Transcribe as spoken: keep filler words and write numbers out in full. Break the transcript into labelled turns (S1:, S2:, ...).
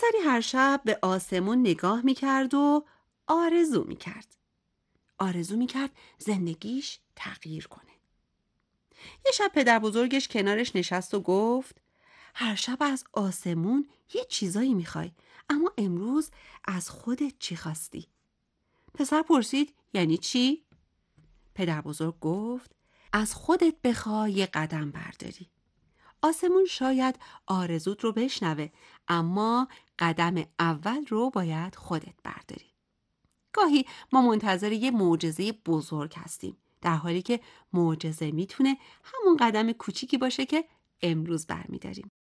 S1: پسری هر شب به آسمون نگاه میکرد و آرزو میکرد. آرزو میکرد زندگیش تغییر کنه. یه شب پدر بزرگش کنارش نشست و گفت هر شب از آسمون یه چیزایی میخوای، اما امروز از خودت چی خواستی؟ پسر پرسید یعنی چی؟ پدر بزرگ گفت از خودت بخوای یه قدم برداری. آسمون شاید آرزوت رو بشنوه، اما قدم اول رو باید خودت برداری. گاهی ما منتظر یه معجزه بزرگ هستیم، در حالی که معجزه میتونه همون قدم کوچیکی باشه که امروز برمیداریم.